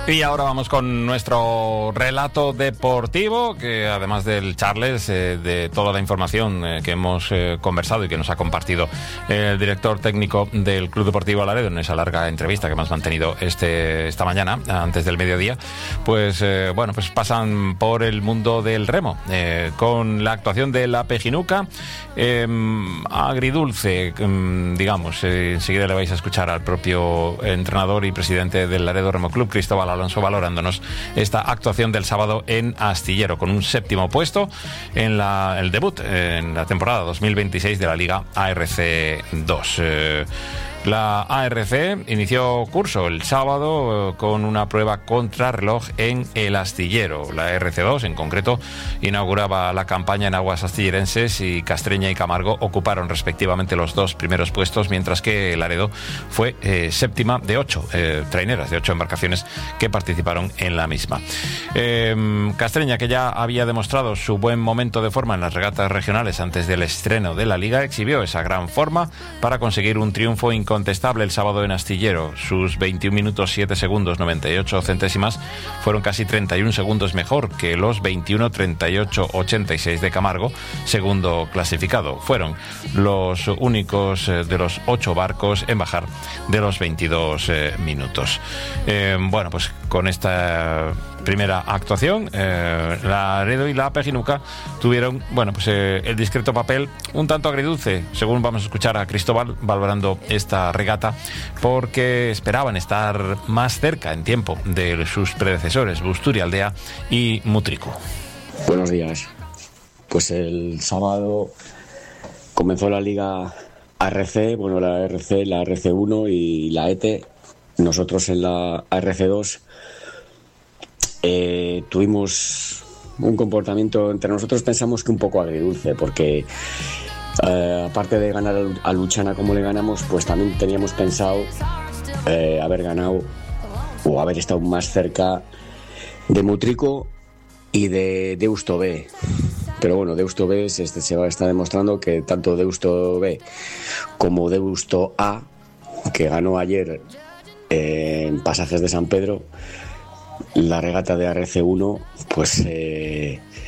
Y ahora vamos con nuestro relato deportivo, que además del Charles, de toda la información que hemos conversado y que nos ha compartido el director técnico del Club Deportivo Laredo en esa larga entrevista que hemos mantenido esta mañana, antes del mediodía, pues pasan por el mundo del remo, con la actuación de la Pejinuca, agridulce, digamos. Enseguida le vais a escuchar al propio entrenador y presidente del Laredo Remo Club, Cristóbal Alonso, valorándonos esta actuación del sábado en Astillero, con un 7º puesto en el debut en la temporada 2026 de la Liga ARC2. La ARC inició curso el sábado con una prueba contrarreloj en el Astillero. La ARC2, en concreto, inauguraba la campaña en aguas astillerenses y Castreña y Camargo ocuparon respectivamente los 2 primeros puestos, mientras que Laredo fue séptima de 8 traineras, de 8 embarcaciones que participaron en la misma. Castreña, que ya había demostrado su buen momento de forma en las regatas regionales antes del estreno de la Liga, exhibió esa gran forma para conseguir un triunfo incontestable el sábado en Astillero. Sus 21 minutos 7 segundos 98 centésimas fueron casi 31 segundos mejor que los 21 38 86 de Camargo, segundo clasificado. Fueron los únicos de los 8 barcos en bajar de los 22 minutos. Pues con esta primera actuación, la Laredo y la Pejinuca tuvieron el discreto papel un tanto agridulce, según vamos a escuchar a Cristóbal valorando esta regata, porque esperaban estar más cerca en tiempo de sus predecesores Busturialdea y Mutriku. Buenos días. Pues el sábado comenzó la Liga ARC, la ARC, la ARC1 y la ETE. Nosotros en la ARC2 tuvimos un comportamiento, entre nosotros pensamos que un poco agridulce, porque aparte de ganar a Luchana como le ganamos, pues también teníamos pensado haber ganado o haber estado más cerca de Mutrico y de Deusto B. Pero bueno, Deusto B se está demostrando que tanto Deusto B como Deusto A, que ganó ayer en Pasajes de San Pedro, la regata de ARC1, pues